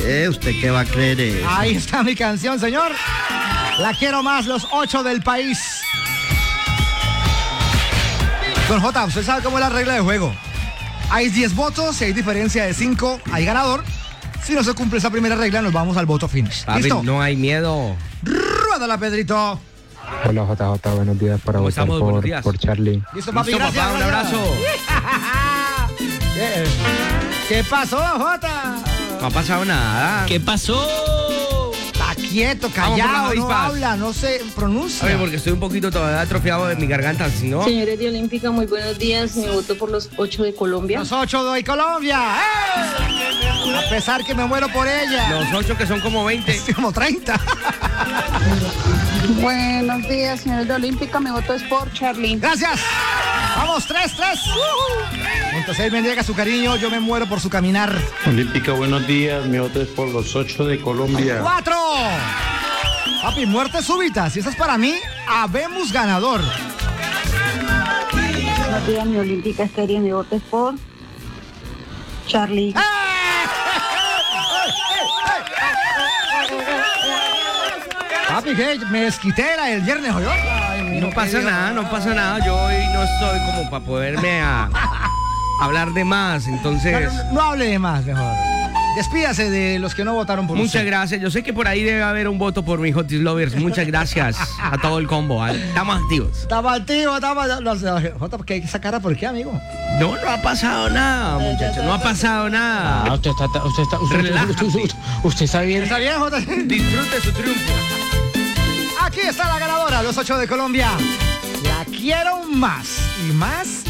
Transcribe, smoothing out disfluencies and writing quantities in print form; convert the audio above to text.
¿Usted qué va a creer? Ahí está mi canción, señor. La quiero más, los 8 del país. Don J, usted sabe cómo es la regla de juego. Hay 10 votos, si hay diferencia de 5, hay ganador. Si no se cumple esa primera regla, nos vamos al voto finish. ¿Listo? No hay miedo. Ruédala, Pedrito. Hola JJ, buenos días para votar por Charlie. Listo, papi, Listo, gracias. papá, un abrazo. ¿Qué pasó, Jota? No ha pasado nada. ¿Qué pasó? Está quieto, Vamos por las callado, no avispas. habla, no se pronuncia. A ver, porque estoy un poquito todavía atrofiado de mi garganta, si no... Señores de Olímpica, muy buenos días. Me voto por los 8 de Colombia. Los 8 de hoy, Colombia. ¡Eh! A pesar que me muero por ella. Los 8 que son como 20. Es como 30. Buenos días, señores de Olímpica. Mi voto es por Charlie. Gracias. Vamos, 3. Entonces él me entrega su cariño, yo me muero por su caminar. Olímpica, buenos días. Mi voto es por los 8 de Colombia. 4. Papi, muerte súbita. Si esa es para mí, habemos ganador. Buenos días, mi Olímpica Estéreo. Mi voto es por Charlie. Papi, que me desquité el viernes, ¿oyó? No pasa nada. Yo hoy no estoy como para poderme hablar de más, entonces... No hable de más, mejor. Despídase de los que no votaron por Muchas usted. gracias. Yo sé que por ahí debe haber un voto por mi Jotis Lovers. Muchas gracias a todo el combo. Estamos activos. Estamos activos. Jota, ¿qué hay que sacar? ¿Por qué, amigo? No ha pasado nada, muchachos. No ha pasado nada. Usted está bien. ¿Está bien, Jota? Disfrute su triunfo. Aquí está la ganadora, los 8 de Colombia. La quiero más y más